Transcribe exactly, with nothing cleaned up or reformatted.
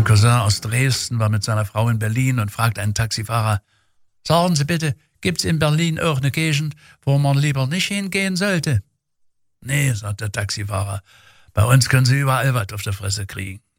Mein Cousin aus Dresden war mit seiner Frau in Berlin und fragt einen Taxifahrer, sagen Sie bitte, gibt's in Berlin auch eine Gegend, wo man lieber nicht hingehen sollte? Nee, sagt der Taxifahrer, bei uns können Sie überall was auf der Fresse kriegen.